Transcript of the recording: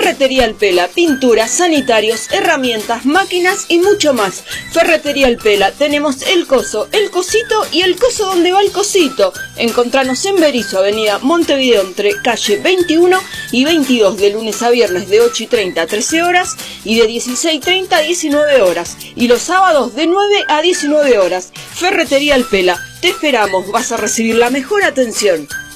Ferretería El Pela, pinturas, sanitarios, herramientas, máquinas y mucho más. Ferretería El Pela, tenemos el coso, el cosito y el coso donde va el cosito. Encontranos en Berisso, avenida Montevideo, entre calle 21 y 22, de lunes a viernes de 8:30 a 13 horas y de 16:30 a 19 horas. Y los sábados de 9 a 19 horas. Ferretería El Pela, te esperamos, vas a recibir la mejor atención.